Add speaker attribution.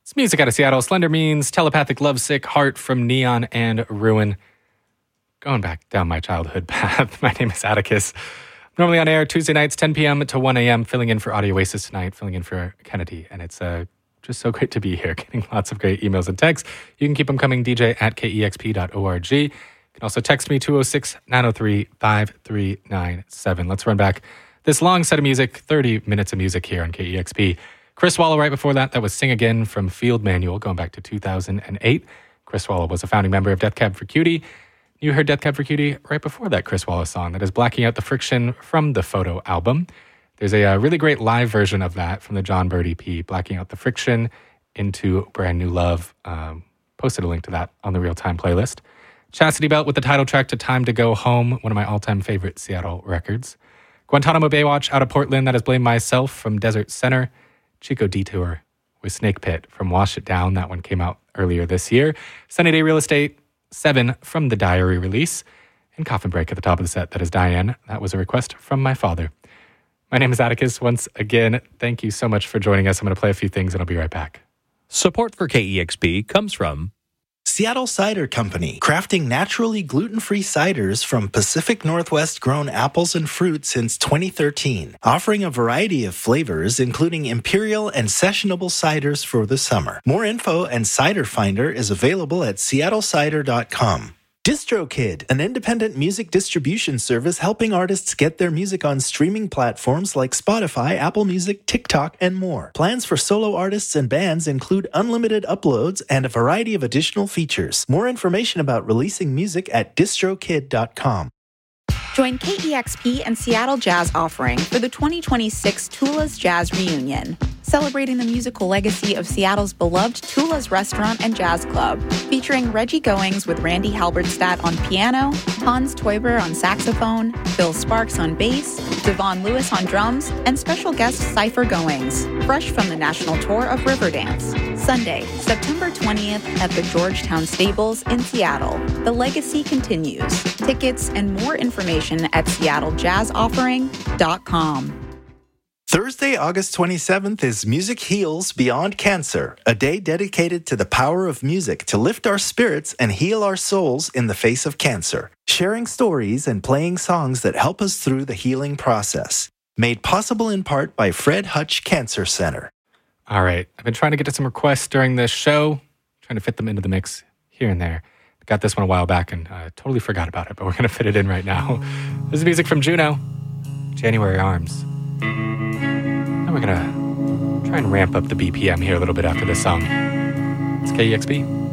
Speaker 1: It's music out of Seattle. Slender Means, Telepathic Lovesick, Heart from Neon and Ruin. Going back down my childhood path. My name is Atticus. Normally on air Tuesday nights, 10 p.m. to 1 a.m., filling in for Audio Oasis tonight, filling in for Kennedy. And it's just so great to be here, getting lots of great emails and texts. You can keep them coming, DJ at kexp.org. You can also text me, 206-903-5397. Let's run back this long set of music, 30 minutes of music here on KEXP. Chris Swallow right before that was Sing Again from Field Manual, going back to 2008. Chris Swallow was a founding member of Death Cab for Cutie. You heard Death Cab for Cutie right before that Chris Swallow song that is Blacking Out the Friction from the Photo album. There's a really great live version of that from the John Bird EP, Blacking Out the Friction into Brand New Love. Posted a link to that on the Real Time playlist. Chastity Belt with the title track to Time to Go Home, one of my all-time favorite Seattle records. Guantanamo Baywatch out of Portland, that is Blame Myself from Desert Center. Chico Detour with Snake Pit from Wash It Down. That one came out earlier this year. Sunny Day Real Estate, 7 from the Diary release. And Coffin Break at the top of the set. That is Diane. That was a request from my father. My name is Atticus. Once again, thank you so much for joining us. I'm going to play a few things and I'll be right back.
Speaker 2: Support for KEXP comes from
Speaker 3: Seattle Cider Company, crafting naturally gluten-free ciders from Pacific Northwest grown apples and fruit since 2013, offering a variety of flavors, including imperial and sessionable ciders for the summer. More info and Cider Finder is available at seattlecider.com. DistroKid, an independent music distribution service helping artists get their music on streaming platforms like Spotify, Apple Music, TikTok, and more. Plans for solo artists and bands include unlimited uploads and a variety of additional features. More information about releasing music at distrokid.com.
Speaker 4: Join KEXP and Seattle Jazz Offering for the 2026 Tula's Jazz Reunion, celebrating the musical legacy of Seattle's beloved Tula's Restaurant and Jazz Club, featuring Reggie Goings with Randy Halberstadt on piano, Hans Teuber on saxophone, Bill Sparks on bass, Devon Lewis on drums, and special guest Cypher Goings, fresh from the national tour of Riverdance. Sunday, September 20th at the Georgetown Stables in Seattle. The legacy continues. Tickets and more information at seattleJazzOffering.com.
Speaker 3: Thursday, August 27th is Music Heals Beyond Cancer, a day dedicated to the power of music to lift our spirits and heal our souls in the face of cancer, sharing stories and playing songs that help us through the healing process. Made possible in part by Fred Hutch Cancer Center.
Speaker 1: All right. I've been trying to get to some requests during this show, trying to fit them into the mix here and there. Got this one a while back and totally forgot about it, but we're going to fit it in right now. This is music from Juno, January Arms. And we're going to try and ramp up the BPM here a little bit after this song. It's KEXP.